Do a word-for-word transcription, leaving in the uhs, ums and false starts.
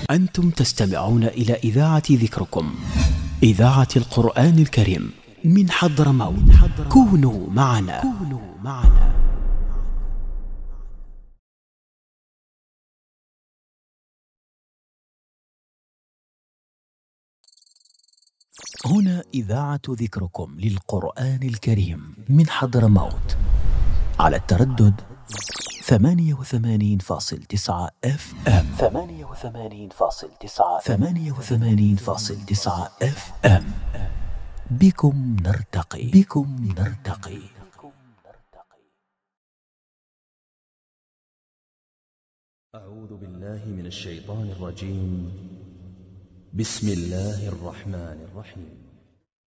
أنتم تستمعون إلى إذاعة ذكركم، إذاعة القرآن الكريم من حضرموت. كونوا معنا. كونوا معنا. هنا إذاعة ذكركم للقرآن الكريم من حضرموت على التردد ثمانية وثمانين فاصل تسعة اف ام. ثمانية وثمانين فاصل تسعة ثمانية وثمانين فاصل تسعة اف ام. بكم نرتقي. بكم نرتقي. أعوذ بالله من الشيطان الرجيم. بسم الله الرحمن الرحيم.